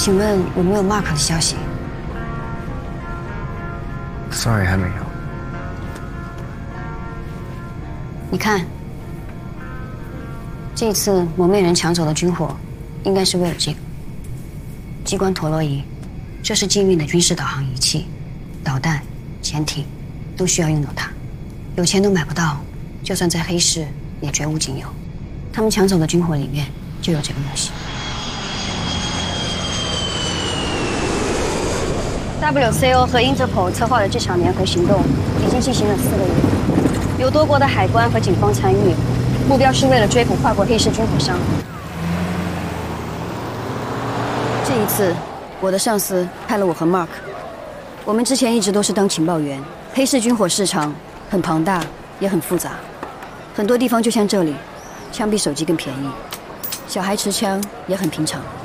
请问有没有 Mark 的消息 ？Sorry， 还没有。 你看，这次蒙面人抢走的军火，应该是为了这个激光陀螺仪。这是精密的军事导航仪器，导弹、潜艇都需要用到它。有钱都买不到，就算在黑市也绝无仅有。他们抢走的军火里面就有这个东西。WCO 和 Interpol 策划的这场联合行动已经进行了4个月，有多国的海关和警方参与，目标是为了追捕跨国黑市军火商。这一次，我的上司派了我和 Mark， 我们之前一直都是当情报员。黑市军火市场很庞大，也很复杂，很多地方就像这里，枪比手机更便宜，小孩持枪也很平常。